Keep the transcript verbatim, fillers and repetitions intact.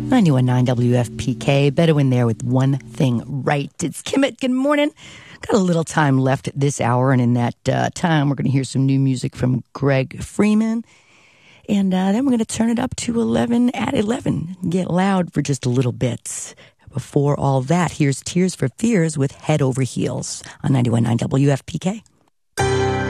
ninety-one point nine W F P K. Bedouin there with One Thing Right. It's Kimmit. Good morning. Got a little time left at this hour, and in that uh, time, we're going to hear some new music from Greg Freeman. And uh, then we're going to turn it up to eleven at eleven. Get loud for just a little bit. Before all that, here's Tears for Fears with Head Over Heels on ninety-one point nine W F P K.